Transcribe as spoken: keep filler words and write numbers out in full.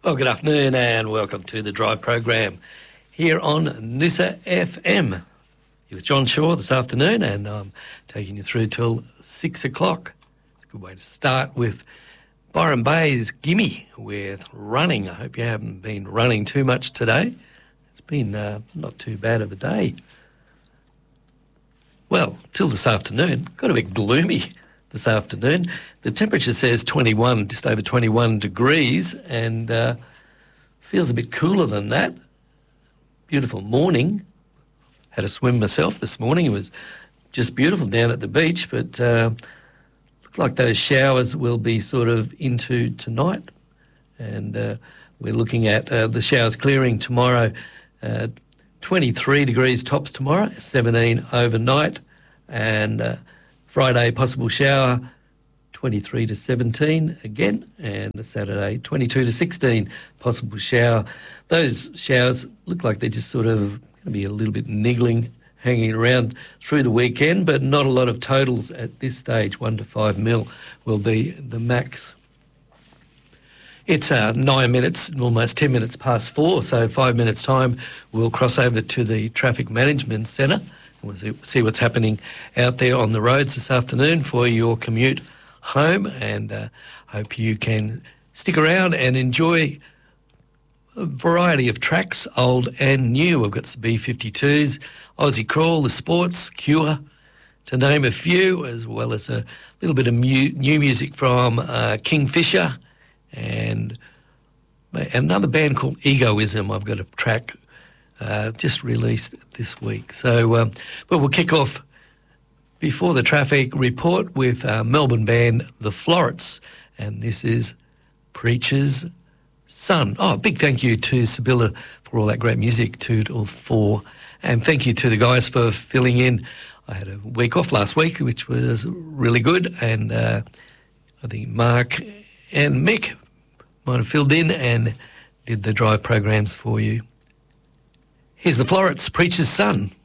Well, good afternoon and welcome to the Drive program here on Noosa F M. You're with John Shaw this afternoon and I'm taking you through till six o'clock. It's a good way to start with Byron Bay's Gimme with running. I hope you haven't been running too much today. It's been uh, not too bad of a day. Well, till this afternoon, got a bit gloomy this afternoon. The temperature says twenty-one, just over twenty-one degrees, and uh, feels a bit cooler than that. Beautiful morning. Had a swim myself this morning. It was just beautiful down at the beach, but uh, looked like those showers will be sort of into tonight. And uh, we're looking at uh, the showers clearing tomorrow. Uh, twenty-three degrees tops tomorrow, seventeen overnight, and uh, Friday, possible shower, twenty-three to seventeen again, and Saturday, twenty-two to sixteen, possible shower. Those showers look like they're just sort of going to be a little bit niggling, hanging around through the weekend, but not a lot of totals at this stage. One to five mil will be the max. It's uh, nine minutes, almost ten minutes past four, so five minutes' time we'll cross over to the Traffic Management Centre. We'll see what's happening out there on the roads this afternoon for your commute home, and uh, hope you can stick around and enjoy a variety of tracks, old and new. We've got some B fifty-twos, Aussie Crawl, The Sports, Cure, to name a few, as well as a little bit of mu- new music from uh, Kingfisher and another band called Egoism. I've got a track Uh, just released this week. So, um, but we'll kick off before the traffic report with uh, Melbourne band The Florets, and this is Preacher's Son. Oh, big thank you to Sibylla for all that great music, two to four, and thank you to the guys for filling in. I had a week off last week, which was really good, and uh, I think Mark and Mick might have filled in and did the drive programs for you. Here's The Florets, Preacher's Son.